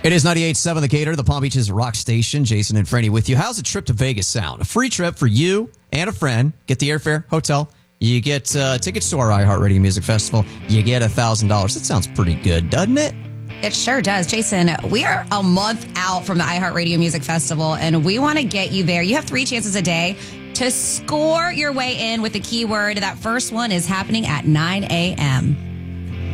It is 98.7 The Gator, the Palm Beaches rock station. Jason and Franny with you. How's a trip to Vegas sound? A free trip for you and a friend. Get the airfare, hotel. You get tickets to our iHeartRadio Music Festival. You get $1,000. That sounds pretty good, doesn't it? It sure does. Jason, we are a month out from the iHeartRadio Music Festival, and we want to get you there. You have 3 chances a day to score your way in with the keyword. That first one is happening at 9 a.m.